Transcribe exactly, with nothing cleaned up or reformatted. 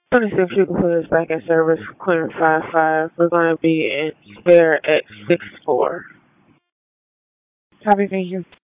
twenty-six, you can put us back in service, clearing five five. We're going to be in spare at six four. Copy, thank you.